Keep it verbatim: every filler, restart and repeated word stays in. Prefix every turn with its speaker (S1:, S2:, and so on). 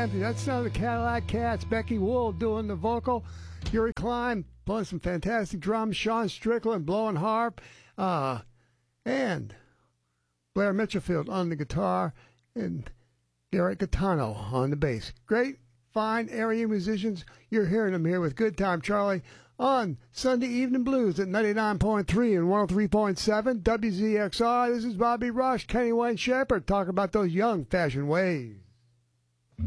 S1: Anthony. That's some of the Cadillac Cats. Becky Wool doing the vocal. Yuri Klein playing some fantastic drums. Sean Strickland blowing harp. Uh, and Blair Mitchellfield on the guitar. And Garrett Gaetano on the bass. Great, fine area musicians. You're hearing them here with Good Time Charlie on Sunday Evening Blues at ninety-nine point three and one oh three point seven W Z X R. This is Bobby Rush, Kenny Wayne Shepherd talking about those young fashion ways.